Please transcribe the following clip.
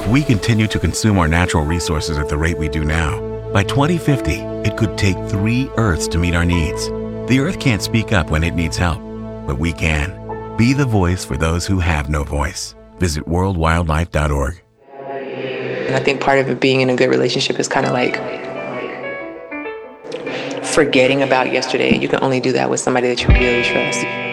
we continue to consume our natural resources at the rate we do now, by 2050, it could take 3 Earths to meet our needs. The Earth can't speak up when it needs help, but we can. Be the voice for those who have no voice. Visit worldwildlife.org. And I think part of it being in a good relationship is kind of like forgetting about yesterday. You can only do that with somebody that you really trust.